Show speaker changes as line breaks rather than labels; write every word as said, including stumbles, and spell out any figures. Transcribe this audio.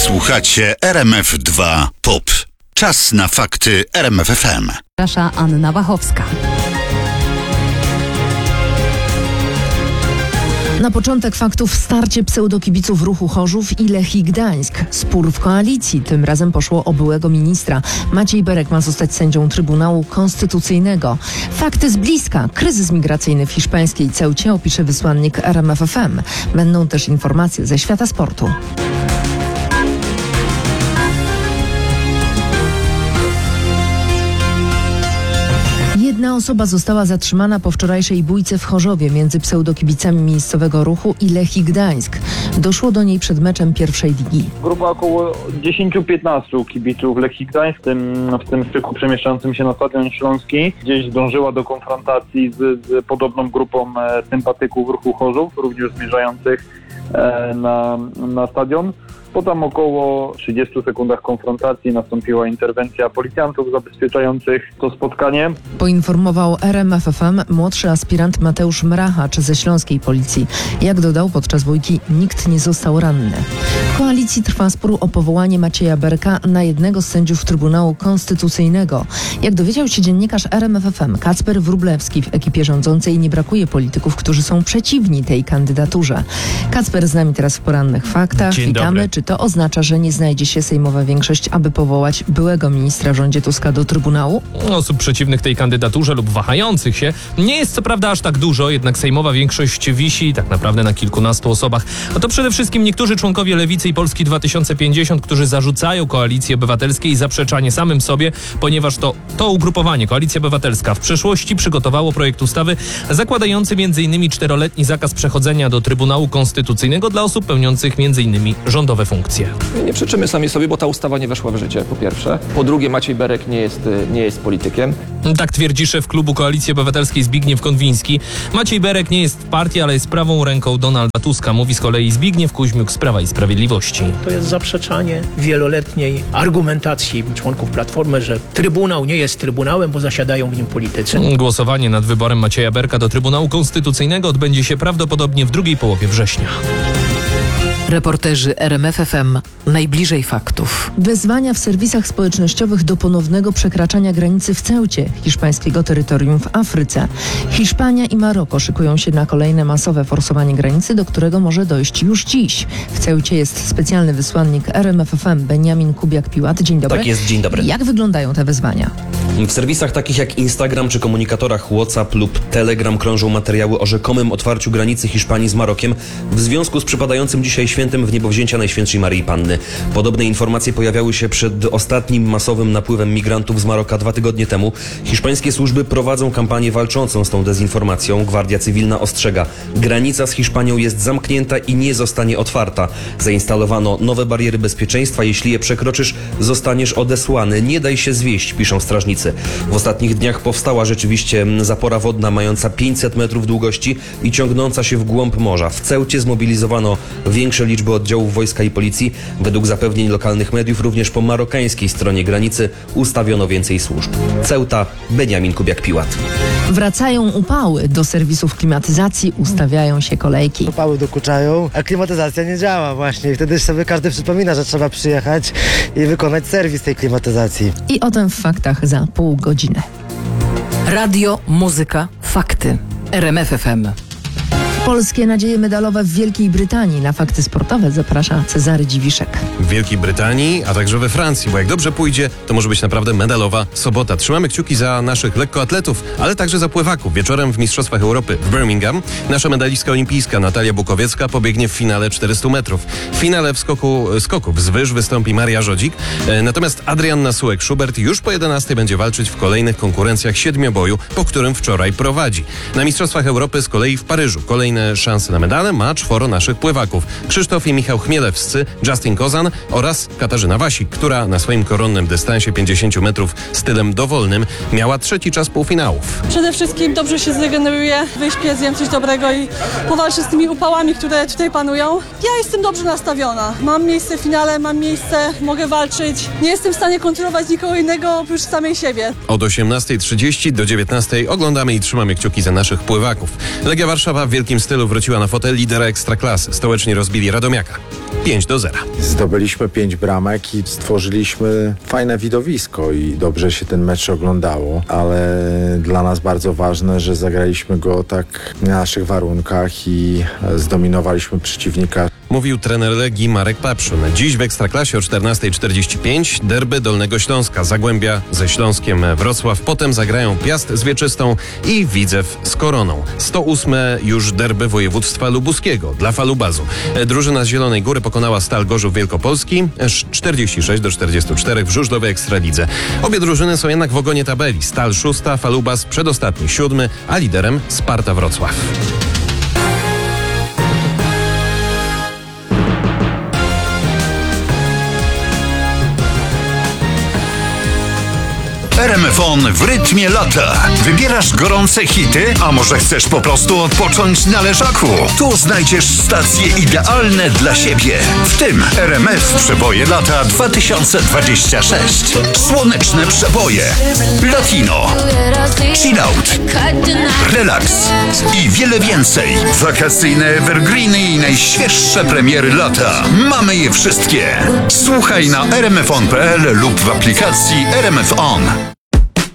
Słuchacie R M F dwa Pop. Czas na fakty R M F F M.
Zaprasza Anna Wachowska.
Na początek faktów starcie pseudokibiców ruchu Chorzów i Lechii Gdańsk. Spór w koalicji. Tym razem poszło o byłego ministra. Maciej Berek ma zostać sędzią Trybunału Konstytucyjnego. Fakty z bliska. Kryzys migracyjny w hiszpańskiej Ceucie opisze wysłannik R M F F M. Będą też informacje ze świata sportu. Jedna osoba została zatrzymana po wczorajszej bójce w Chorzowie między pseudokibicami miejscowego ruchu i Lechii Gdańsk. Doszło do niej przed meczem pierwszej ligi.
Grupa około dziesięć do piętnastu kibiców Lechii Gdańsk, w tym, w tym styku przemieszczającym się na Stadion Śląski, gdzieś dążyła do konfrontacji z, z podobną grupą e, sympatyków ruchu Chorzów, również zmierzających e, na, na stadion. Po tam około trzydziestu sekundach konfrontacji nastąpiła interwencja policjantów zabezpieczających to spotkanie.
Poinformował R M F F M młodszy aspirant Mateusz Mrachacz ze śląskiej policji. Jak dodał, podczas bójki nikt nie został ranny. W koalicji trwa spór o powołanie Macieja Berka na jednego z sędziów Trybunału Konstytucyjnego. Jak dowiedział się dziennikarz R M F F M Kacper Wróblewski, w ekipie rządzącej nie brakuje polityków, którzy są przeciwni tej kandydaturze. Kacper z nami teraz w porannych faktach.
Dzień
Witamy.
dobry.
Czy to oznacza, że nie znajdzie się sejmowa większość, aby powołać byłego ministra w rządzie Tuska do Trybunału?
Osób przeciwnych tej kandydaturze lub wahających się nie jest co prawda aż tak dużo, jednak sejmowa większość wisi tak naprawdę na kilkunastu osobach. A to przede wszystkim niektórzy członkowie Lewicy i Polski dwa tysiące pięćdziesiąt, którzy zarzucają Koalicji Obywatelskiej zaprzeczanie samym sobie, ponieważ to, to ugrupowanie, Koalicja Obywatelska, w przeszłości przygotowało projekt ustawy zakładający między innymi czteroletni zakaz przechodzenia do Trybunału Konstytucyjnego dla osób pełniących między innymi rządowe funkcje.
Nie przeczymy sami sobie, bo ta ustawa nie weszła w życie, po pierwsze. Po drugie, Maciej Berek nie jest, nie jest politykiem.
Tak twierdzi szef klubu Koalicji Obywatelskiej Zbigniew Konwiński. Maciej Berek nie jest w partii, ale jest prawą ręką Donalda Tuska, mówi z kolei Zbigniew Kuźmiuk z Prawa i Sprawiedliwości.
To jest zaprzeczanie wieloletniej argumentacji członków Platformy, że Trybunał nie jest Trybunałem, bo zasiadają w nim politycy.
Głosowanie nad wyborem Macieja Berka do Trybunału Konstytucyjnego odbędzie się prawdopodobnie w drugiej połowie września.
Reporterzy R M F F M najbliżej faktów.
Wezwania w serwisach społecznościowych do ponownego przekraczania granicy w Ceucie, hiszpańskiego terytorium w Afryce. Hiszpania i Maroko szykują się na kolejne masowe forsowanie granicy, do którego może dojść już dziś. W Ceucie jest specjalny wysłannik R M F F M Beniamin Kubiak-Piłat. Dzień dobry.
Tak jest, dzień dobry.
Jak wyglądają te wezwania?
W serwisach takich jak Instagram czy komunikatorach WhatsApp lub Telegram krążą materiały o rzekomym otwarciu granicy Hiszpanii z Marokiem w związku z przypadającym dzisiaj świętem Wniebowzięcia Najświętszej Maryi Panny. Podobne informacje pojawiały się przed ostatnim masowym napływem migrantów z Maroka dwa tygodnie temu. Hiszpańskie służby prowadzą kampanię walczącą z tą dezinformacją. Gwardia Cywilna ostrzega: granica z Hiszpanią jest zamknięta i nie zostanie otwarta. Zainstalowano nowe bariery bezpieczeństwa. Jeśli je przekroczysz, zostaniesz odesłany. Nie daj się zwieść, piszą strażnicy. W ostatnich dniach powstała rzeczywiście zapora wodna mająca pięćset metrów długości i ciągnąca się w głąb morza. W Ceucie zmobilizowano większe liczby oddziałów wojska i policji. Według zapewnień lokalnych mediów również po marokańskiej stronie granicy ustawiono więcej służb. Ceuta, Beniamin Kubiak-Piłat.
Wracają upały. Do serwisów klimatyzacji ustawiają się kolejki.
Upały dokuczają, a klimatyzacja nie działa właśnie. I wtedy sobie każdy przypomina, że trzeba przyjechać i wykonać serwis tej klimatyzacji.
I o tym w faktach za pół godziny.
Radio, muzyka, fakty. R M F F M.
Polskie nadzieje medalowe w Wielkiej Brytanii. Na fakty sportowe zaprasza Cezary Dziwiszek.
W Wielkiej Brytanii, a także we Francji, bo jak dobrze pójdzie, to może być naprawdę medalowa sobota. Trzymamy kciuki za naszych lekkoatletów, ale także za pływaków. Wieczorem w Mistrzostwach Europy w Birmingham nasza medalistka olimpijska Natalia Bukowiecka pobiegnie w finale czterystu metrów. W finale w skoku, skoków z wyż wystąpi Maria Żodzik, natomiast Adrianna Sułek-Szubert już po jedenastej będzie walczyć w kolejnych konkurencjach siedmioboju, po którym wczoraj prowadzi. Na Mistrzostwach Europy z kolei w Paryżu kolejne szanse na medale ma czworo naszych pływaków. Krzysztof i Michał Chmielewscy, Justin Kozan oraz Katarzyna Wasik, która na swoim koronnym dystansie pięćdziesięciu metrów stylem dowolnym miała trzeci czas półfinałów.
Przede wszystkim dobrze się zregeneruję, wyśpię, zjem coś dobrego i powalczę z tymi upałami, które tutaj panują. Ja jestem dobrze nastawiona. Mam miejsce w finale, mam miejsce, mogę walczyć. Nie jestem w stanie kontrolować nikogo innego oprócz samej siebie.
Od osiemnastej trzydzieści do dziewiętnastej oglądamy i trzymamy kciuki za naszych pływaków. Legia Warszawa w wielkim stylu wróciła na fotel lidera Ekstraklasy. Stołeczni rozbili Radomiaka. pięć do zera.
Zdobyliśmy pięć bramek i stworzyliśmy fajne widowisko i dobrze się ten mecz oglądało, ale dla nas bardzo ważne, że zagraliśmy go tak na naszych warunkach i zdominowaliśmy przeciwnika.
Mówił trener Legii Marek Papszun. Dziś w Ekstraklasie o czternasta czterdzieści pięć derby Dolnego Śląska. Zagłębia ze Śląskiem Wrocław. Potem zagrają Piast z Wieczystą i Widzew z Koroną. sto ósme już derby województwa lubuskiego dla Falubazu. Drużyna z Zielonej Góry pokonała Stal Gorzów Wielkopolski czterdzieści sześć do czterdziestu czterech w żużlowej Ekstralidze. Obie drużyny są jednak w ogonie tabeli. Stal szósta, Falubaz przedostatni siódmy, a liderem Sparta Wrocław.
R M F On w rytmie lata. Wybierasz gorące hity, a może chcesz po prostu odpocząć na leżaku? Tu znajdziesz stacje idealne dla siebie. W tym R M F Przeboje Lata dwa tysiące dwudziesty szósty. Słoneczne przeboje, latino, chill out, relaks i wiele więcej. Wakacyjne evergreeny i najświeższe premiery lata. Mamy je wszystkie. Słuchaj na r m f on kropka p l lub w aplikacji R M F On.